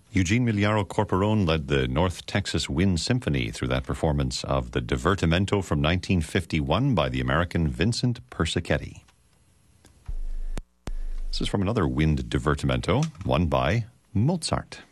Eugene Miliaro Corporone led the North Texas Wind Symphony through that performance of the Divertimento from 1951 by the American Vincent Persichetti. This is from another wind divertimento, one by Mozart.